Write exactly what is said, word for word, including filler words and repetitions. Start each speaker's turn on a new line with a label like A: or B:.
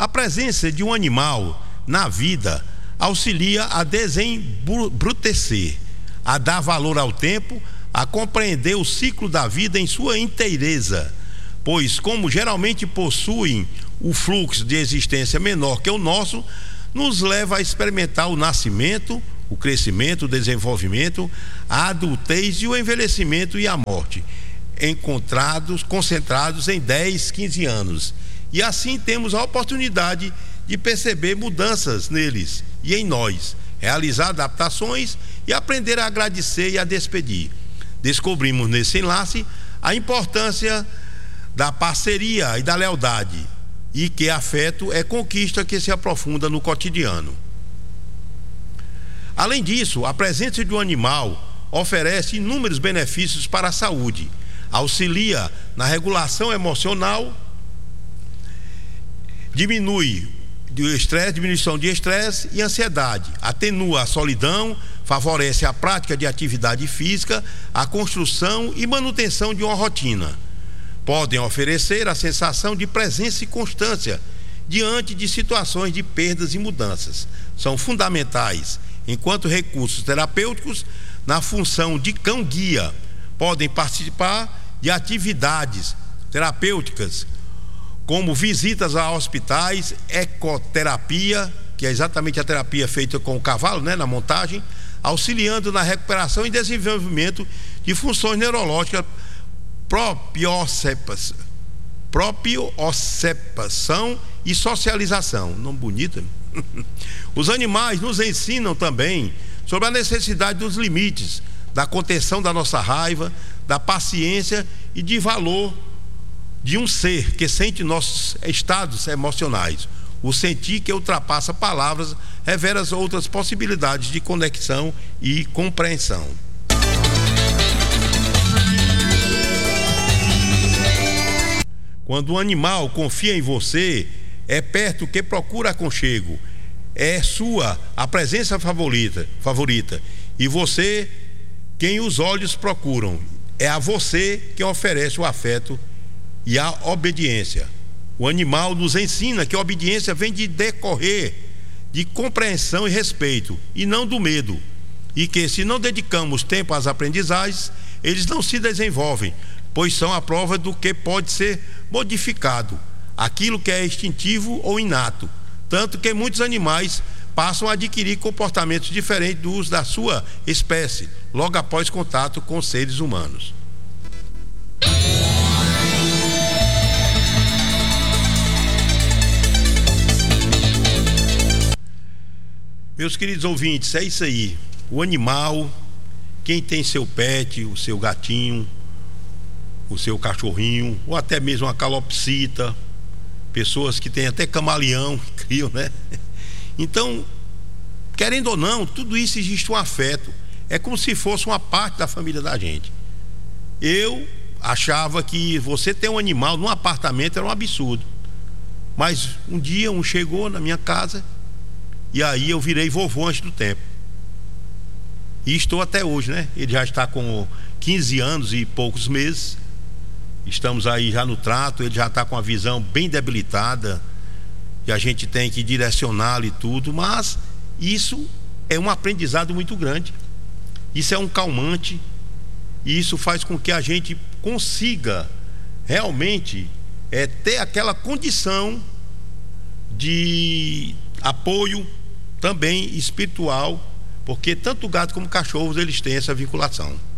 A: A presença de um animal na vida auxilia a desembrutecer, a dar valor ao tempo, a compreender o ciclo da vida em sua inteireza, pois, como geralmente possuem o fluxo de existência menor que o nosso, nos leva a experimentar o nascimento, o crescimento, o desenvolvimento, a adultez e o envelhecimento e a morte, encontrados, concentrados em dez, quinze anos. E assim temos a oportunidade de perceber mudanças neles e em nós, realizar adaptações e aprender a agradecer e a despedir. Descobrimos nesse enlace a importância da parceria e da lealdade, e que afeto é conquista que se aprofunda no cotidiano. Além disso, a presença de um animal oferece inúmeros benefícios para a saúde, auxilia na regulação emocional, diminui o estresse, diminuição de estresse e ansiedade, atenua a solidão, favorece a prática de atividade física, a construção e manutenção de uma rotina. Podem oferecer a sensação de presença e constância diante de situações de perdas e mudanças. São fundamentais enquanto recursos terapêuticos na função de cão-guia. Podem participar de atividades terapêuticas como visitas a hospitais, ecoterapia, que é exatamente a terapia feita com o cavalo, né, na montagem, auxiliando na recuperação e desenvolvimento de funções neurológicas, propriocepas, propriocepação e socialização. Nome bonito. Os animais nos ensinam também sobre a necessidade dos limites, da contenção da nossa raiva, da paciência e de valor de um ser que sente nossos estados emocionais. O sentir que ultrapassa palavras revela as outras possibilidades de conexão e compreensão. Quando um animal confia em você, é perto que procura aconchego, é sua a presença favorita, favorita, e você quem os olhos procuram, é a você quem oferece o afeto e a obediência. O animal nos ensina que a obediência vem de decorrer de compreensão e respeito, e não do medo, e que se não dedicamos tempo às aprendizagens, eles não se desenvolvem, pois são a prova do que pode ser modificado, aquilo que é instintivo ou inato, tanto que muitos animais passam a adquirir comportamentos diferentes dos da sua espécie, logo após contato com seres humanos. Meus queridos ouvintes, é isso aí. O animal, quem tem seu pet, o seu gatinho, o seu cachorrinho, ou até mesmo uma calopsita, pessoas que têm até camaleão, criam, né? Então, querendo ou não, tudo isso existe um afeto. É como se fosse uma parte da família da gente. Eu achava que você ter um animal num apartamento era um absurdo. Mas um dia um chegou na minha casa e aí eu virei vovô antes do tempo. E estou até hoje, né? Ele já está com quinze anos e poucos meses. Estamos aí já no trato, ele já está com a visão bem debilitada e a gente tem que direcioná-lo e tudo, mas isso é um aprendizado muito grande. Isso é um calmante e isso faz com que a gente consiga realmente é, ter aquela condição de apoio também espiritual, porque tanto gato como cachorros eles têm essa vinculação.